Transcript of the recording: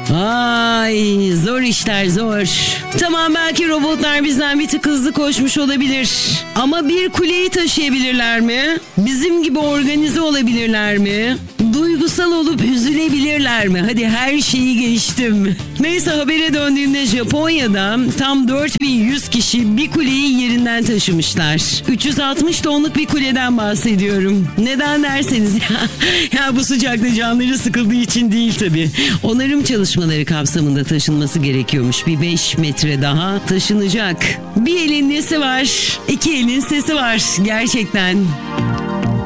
Ay, zor işler zor. Tamam, belki robotlar bizden bir tık hızlı koşmuş olabilir. Ama bir kuleyi taşıyabilirler mi? Bizim gibi organize olabilirler mi? Duygusal olup üzülebilirler mi? Hadi her şeyi geçtim. Neyse, habere döndüğümde Japonya'da tam 4100 kişi bir kuleyi yerinden taşımışlar. 360 tonluk bir kuleden bahsediyorum. Neden derseniz ya bu sıcakta canları sıkıldığı için değil tabii. Onarım çalışmaları kapsamında taşınması gerekiyormuş. Bir 5 metre daha taşınacak. Bir elin nesi var, iki elin sesi var gerçekten.